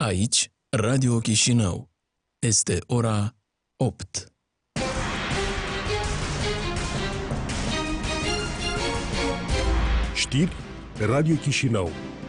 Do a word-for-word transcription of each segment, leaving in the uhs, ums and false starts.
Aici, Radio Chișinău. Este ora opt. Știri pe Radio Chișinău.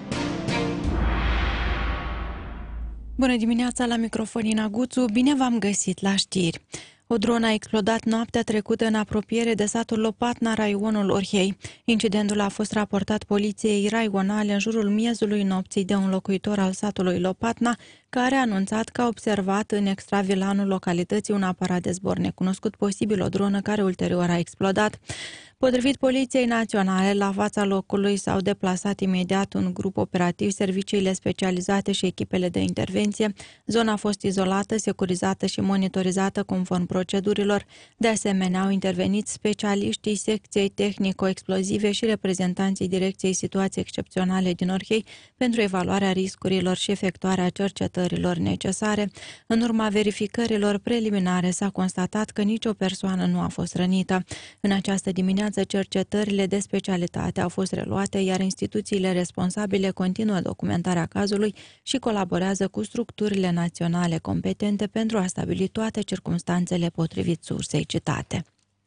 Bună dimineața, la microfon Ina Guțu. Bine v-am găsit la știri. O dronă a explodat noaptea trecută în apropiere de satul Lopatna, raionul Orhei. Incidentul a fost raportat poliției raionale în jurul miezului nopții de un locuitor al satului Lopatna, care a anunțat că a observat în extravilanul localității un aparat de zbor necunoscut, posibil o dronă care ulterior a explodat. Potrivit Poliției Naționale, la fața locului s-au deplasat imediat un grup operativ, serviciile specializate și echipele de intervenție. Zona a fost izolată, securizată și monitorizată conform procedurilor. De asemenea, au intervenit specialiștii secției tehnico-explozive și reprezentanții Direcției Situații Excepționale din Orhei pentru evaluarea riscurilor și efectuarea cercetărilor necesare. În urma verificărilor preliminare s-a constatat că nicio persoană nu a fost rănită. În această dimineață, cercetările de specialitate au fost reluate, iar instituțiile responsabile continuă documentarea cazului și colaborează cu structurile naționale competente pentru a stabili toate circumstanțele potrivit sursei citate.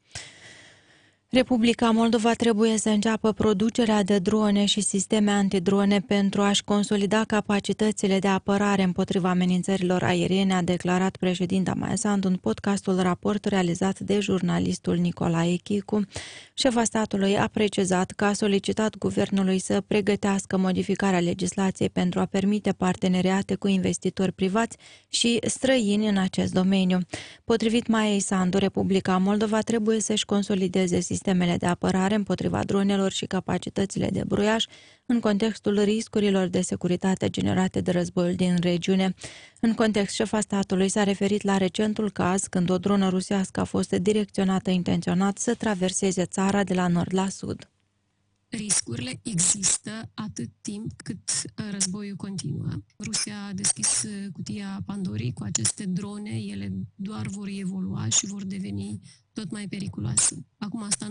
Republica Moldova trebuie să înceapă producerea de drone și sisteme antidrone pentru a-și consolida capacitățile de apărare împotriva amenințărilor aeriene, a declarat președinta Maia Sandu în podcastul Raport realizat de jurnalistul Nicolae Chicu. Șefa statului a precizat că a solicitat guvernului să pregătească modificarea legislației pentru a permite parteneriate cu investitori privați și străini în acest domeniu. Potrivit Maiei Sandu, Republica Moldova trebuie să-și consolideze sistemele de apărare împotriva dronelor și capacitățile de bruiaj în contextul riscurilor de securitate generate de războiul din regiune. În context, șefa statului s-a referit la recentul caz când o dronă rusească a fost direcționată intenționat să traverseze țara de la nord la sud. Riscurile există atât timp cât războiul continuă. Rusia a deschis cutia Pandorii cu aceste drone, ele doar vor evolua și vor deveni tot mai periculoase. Acum asta